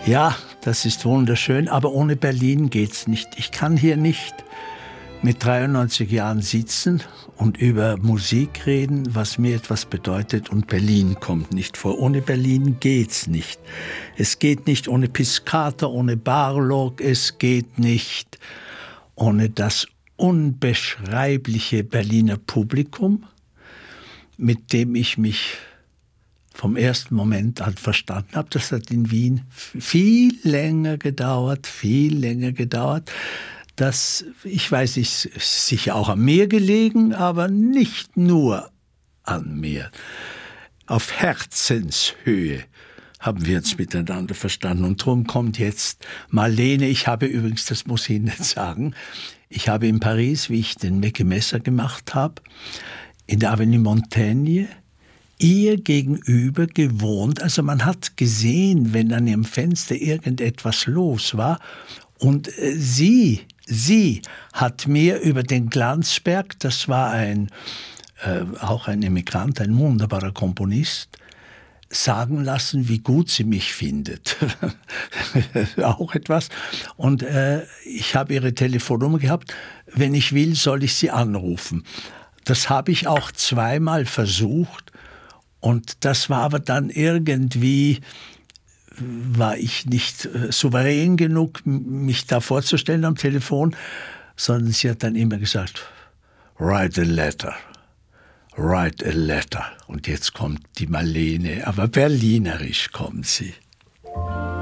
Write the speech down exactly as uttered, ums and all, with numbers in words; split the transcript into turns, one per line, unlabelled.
Ja, das ist wunderschön, aber ohne Berlin geht's nicht. Ich kann hier nicht mit dreiundneunzig Jahren sitzen und über Musik reden, was mir etwas bedeutet, und Berlin kommt nicht vor. Ohne Berlin geht's nicht. Es geht nicht ohne Piscator, ohne Barlog, es geht nicht ohne das unbeschreibliche Berliner Publikum, mit dem ich mich vom ersten Moment an verstanden habe. Das hat in Wien viel länger gedauert, viel länger gedauert. Das, ich weiß, ist sicher auch an mir gelegen, aber nicht nur an mir. Auf Herzenshöhe haben wir uns miteinander verstanden. Und darum kommt jetzt Marlene. Ich habe übrigens, das muss ich Ihnen nicht sagen, ich habe in Paris, wie ich den Mecke Messer gemacht habe, in der Avenue Montaigne, ihr gegenüber gewohnt. Also man hat gesehen, wenn an ihrem Fenster irgendetwas los war. Und äh, sie, sie hat mir über den Glanzberg, das war ein, äh, auch ein Emigrant, ein wunderbarer Komponist, sagen lassen, wie gut sie mich findet. Auch etwas. Und äh, ich habe ihre Telefonnummer gehabt. Wenn ich will, soll ich sie anrufen. Das habe ich auch zweimal versucht. Und das war aber dann irgendwie, war ich nicht äh, souverän genug, mich da vorzustellen am Telefon, sondern sie hat dann immer gesagt, write a letter, write a letter. Und jetzt kommt die Marlene, aber berlinerisch kommt sie.